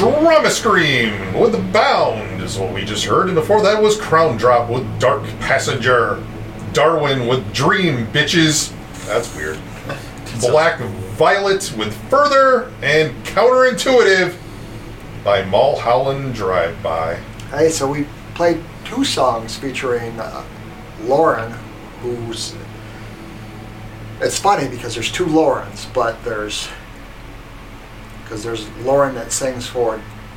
Drama Scream with Bound is what we just heard. And before that was Crown Drop with Dark Passenger. Darwin with Dream, bitches. That's weird. Black Violet with Further. And Counterintuitive by Mulholland Drive-By. Hey, so we played 2 songs featuring Lauren, who's... It's funny because there's 2 Laurens, but there's Lauren that sings for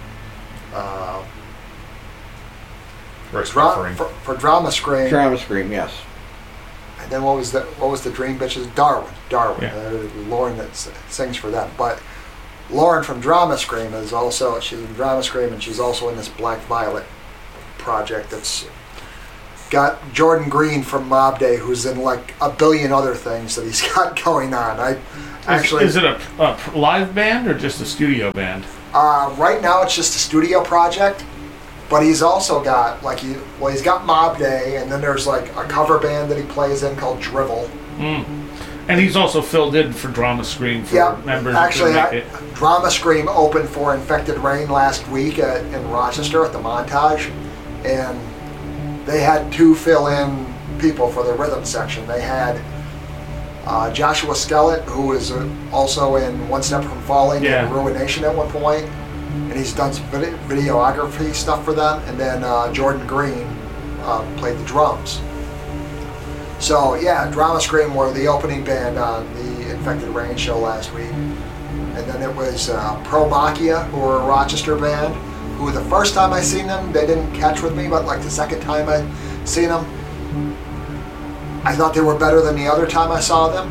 for Drama Scream. Drama Scream, yes. And then what was the Dream Bitches? Darwin. Yeah. Lauren that sings for them. But Lauren from Drama Scream she's in Drama Scream, and she's also in this Black Violet project that's got Jordan Green from Mob Day, who's in like a billion other things that he's got going on. Is it a live band or just a studio band? Right now it's just a studio project, but he's also got he's got Mob Day, and then there's like a cover band that he plays in called Drivel. And he's also filled in for Drama Scream for members. Actually, Drama Scream opened for Infected Rain last week in Rochester at the Montage, and they had 2 fill-in people for the rhythm section. They had Joshua Skellett, who was also in One Step From Falling and Ruination at one point, and he's done some videography stuff for them. And then Jordan Green played the drums. So yeah, Drama Scream were the opening band on the Infected Rain show last week. And then it was Pro Machia, who were a Rochester band, who the first time I seen them, they didn't catch with me, but like the second time I seen them, I thought they were better than the other time I saw them.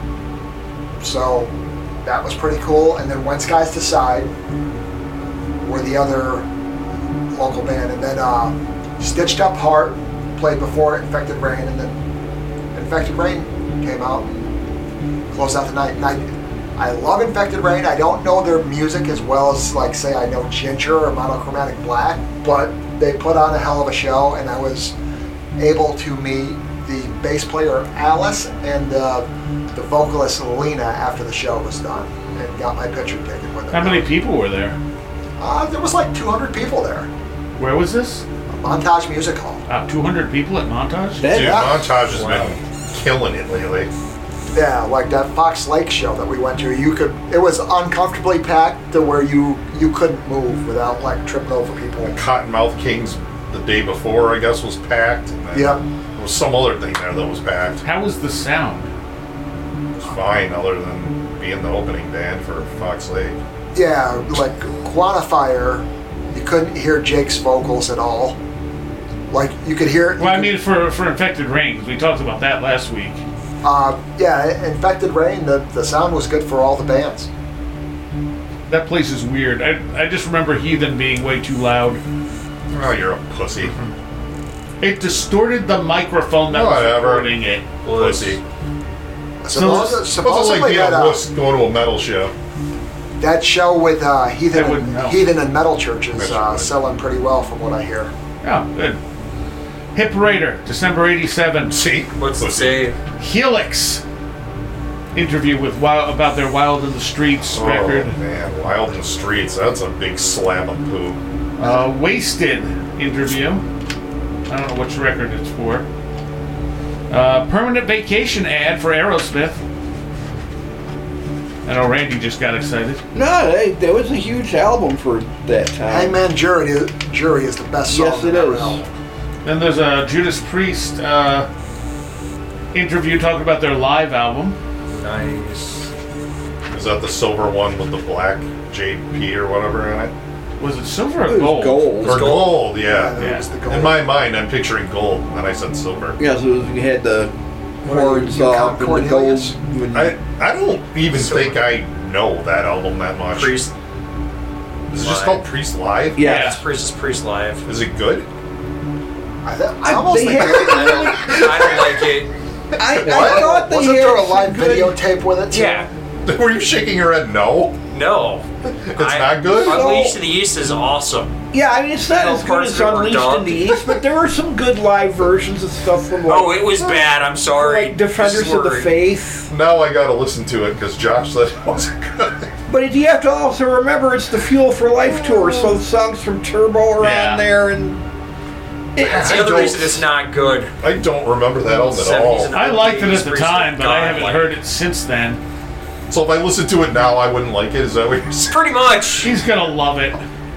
So that was pretty cool. And then When Skies Decide were the other local band. And then Stitched Up Heart played before Infected Rain, and then Infected Rain came out and closed out the night. And I love Infected Rain. I don't know their music as well as, like, say, I know Ginger or Monochromatic Black, but they put on a hell of a show, and I was able to meet the bass player Alice and the vocalist Lena after the show was done, and got my picture taken with them. How many people were there? There was like 200 people there. Where was this? Montage Music Hall. 200 people at Montage? Dude, Montage has been killing it lately. Yeah, like that Fox Lake show that we went to, it was uncomfortably packed to where you couldn't move without like tripping over people. Cottonmouth Kings the day before, I guess, was packed. And there was some other thing there that was packed. How was the sound? It was fine, other than being the opening band for Fox Lake. Yeah, like Quantifier, you couldn't hear Jake's vocals at all. Like, you could hear it. Well, I mean, for Infected Rain, because we talked about that last week. Infected Rain, the sound was good for all the bands. That place is weird. I just remember Heathen being way too loud. Oh, you're a pussy. It distorted the microphone that was recording it. Pussy. Supposedly like being a wuss going to a metal show. That show with Heathen and Metal Churches selling pretty well from what I hear. Yeah, good. Hip Raider, December 87. See? What's the say? Helix. Interview with about their Wild in the Streets record. Oh man, Wild in the Streets, that's a big slab of poop. Wasted interview. I don't know which record it's for. Permanent Vacation ad for Aerosmith. I know Randy just got excited. No, that was a huge album for that time. Hangman Jury is the best song. Yes, it is. Then there's a Judas Priest interview talking about their live album. Nice. Is that the silver one with the black JP or whatever in it? Was it silver or It was gold? gold. Or gold, yeah. It was the gold. In my mind, I'm picturing gold, and then I said silver. Yeah, so you had the horns you up and the gold. Cornelius? I don't even think I know that album that much. Priest. Is it just called Priest Live? Yeah. It's Priest Live. Is it good? I almost they think had- I don't like it. I thought they wasn't had there a live some good- videotape with it too? Yeah. Were you shaking your head no? No. It's not good? Unleashed to the East is awesome. Yeah, I mean, it's not No as good parts as of it were Unleashed in dubbed. the East, but there were some good live versions of stuff from like, Oh, it was bad. I'm sorry. like Defenders of the Sorry. Faith. Now I gotta listen to it because Josh said it wasn't good. But you have to also remember it's the Fuel for Life tour, so songs from Turbo are Yeah. on there, and That's the I other don't- reason it's not good. I don't remember that album at 70s all. and I liked it at the Priest time, but I haven't godlike. heard it since then. So if I listen to it now, I wouldn't like it. Is that what you're saying? Pretty much. She's gonna love it.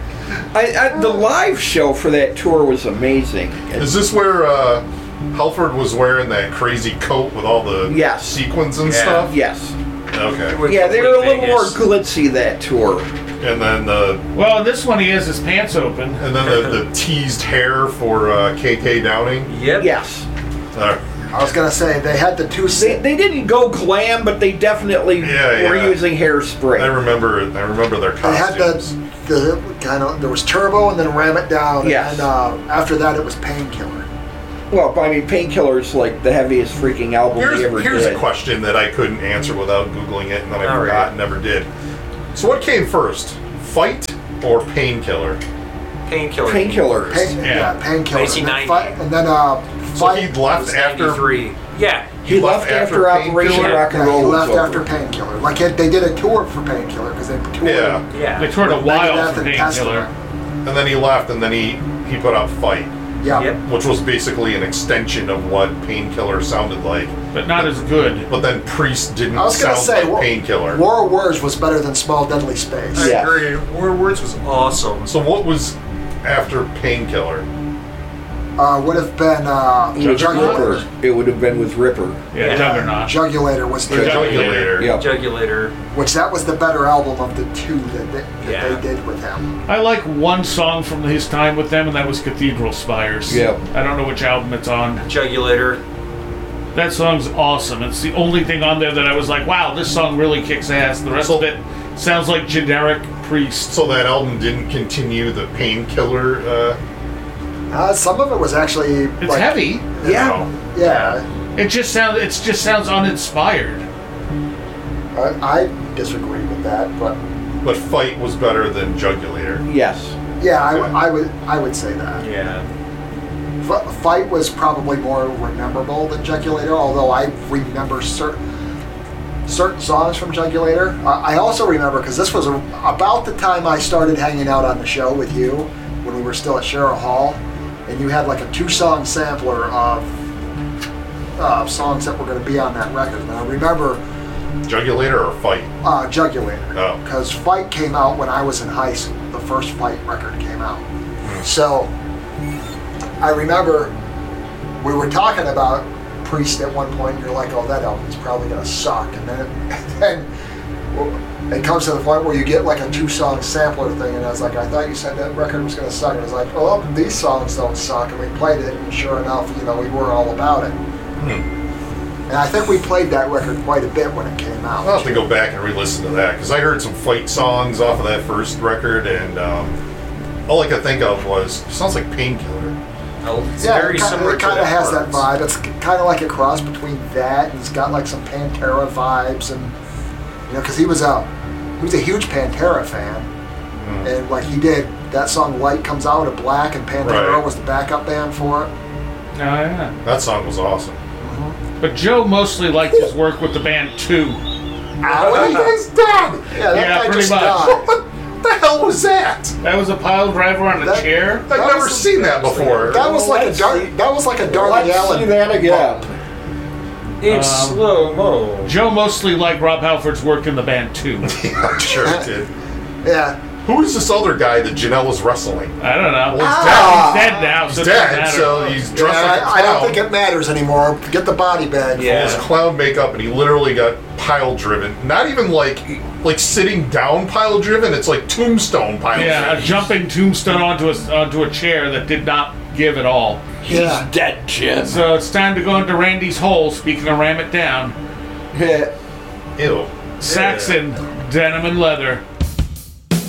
the live show for that tour was amazing. Is this where Halford was wearing that crazy coat with all the Yes. sequins and Yeah. stuff? Yes. Okay. With Yeah, they were a Complete little more Vegas. glitzy that tour. And then the Well, this one he has his pants open. the teased hair for KK Downing. Yep. Yes. I was gonna say they had the two. They didn't go glam, but they definitely Yeah, were yeah. using hairspray. I remember their They had costumes. the kind of there was Turbo and then Ram It Down. Yes. And after that it was Painkiller. Well, I mean, Painkiller's like the heaviest freaking album they ever Here's did. a question that I couldn't answer without Googling it, and then I All forgot right. and never did. So what came first, Fight or Painkiller? Painkiller. Painkiller. Yeah. Painkiller. And then 1990. Fight, and then So Fight. he left after 93. Yeah. He left after Operation Painkiller? Rock and Yeah, he Roll was left over. after Painkiller. Like they did a tour for Painkiller because they toured. Yeah, Yeah. They toured a with while Megadeth for and Painkiller. Testament. and then he left, and then he put out Fight, Yeah. Yep. which was basically an extension of what Painkiller sounded like. But not as good. But then Priest didn't I was gonna sound say like Painkiller. War of Words was better than Small Deadly Space. I Yeah. agree. War of Words was awesome. So what was after Painkiller? Would have been With Jugulator. Ripper. It would have been with Ripper. Yeah, Yeah. Juggernaut. Jugulator was the Jugulator. Yep. Jugulator. which that was the better album of the two that Yeah. they did with him. I like one song from his time with them, and that was Cathedral Spires. Yep. I don't know which album it's on. Jugulator. That song's awesome. It's the only thing on there that I was like, wow, this song really kicks ass. The rest of it sounds like generic Priest. So that album didn't continue the Painkiller. Some of it was actually It's heavy. Yeah. Yeah, It just sounds uninspired. I disagree with that, but But Fight was better than Jugulator. Yes. yeah, I would say that. Yeah. Fight was probably more memorable than Jugulator, although I remember certain songs from Jugulator. I also remember, because this was about the time I started hanging out on the show with you, when we were still at Sherrill Hall, and you had like a 2-song sampler of songs that were going to be on that record. And I remember Jugulator or Fight? Jugulator, Oh. because Fight came out when I was in high school. The first Fight record came out. So I remember we were talking about Priest at one point, and you're like, oh, that album's probably going to suck. And then it comes to the point where you get like a 2-song sampler thing, and I was like, I thought you said that record was going to suck. And I was like, oh, these songs don't suck. And we played it, and sure enough, we were all about it. And I think we played that record quite a bit when it came out. I'll have to go back and re-listen to that, because I heard some Fight songs off of that first record, and all I could think of was, sounds like Painkiller. Oh, it's Yeah, very similar it kind to of has that part. vibe. It's kind of like a cross between that, and it's got like some Pantera vibes, and because he was a huge Pantera fan, and like he did that song "Light Comes Out of Black," and Pantera Right. was the backup band for it. Oh, yeah. That song was awesome. But Joe mostly liked his work with the band Two. Well, he's dead. Yeah, that Yeah, guy pretty just much. died. What the hell was that? That was a pile driver on a That- chair. I've That never was- seen that before. That was like Let's a see. Darby Let's Allin. see that again. bump. It's slow mo. Joe mostly liked Rob Halford's work in the band Two. Yeah, I'm sure it did. Yeah, Who is this other guy that Janelle was wrestling? I don't know. Well, He's dead now. He's so it doesn't dead, matter. so he's dressed like a I don't clown. think it matters anymore. Get the body bag. Yeah. His clown makeup, and he literally got pile driven. Not even like sitting down pile driven. It's like tombstone pile Yeah, a driven. jumping tombstone onto a chair that did not give at all. Yeah. He's dead, Jim. So it's time to go into Randy's hole. Speaking of ram it down, Yeah. Ew. Saxon, denim and leather.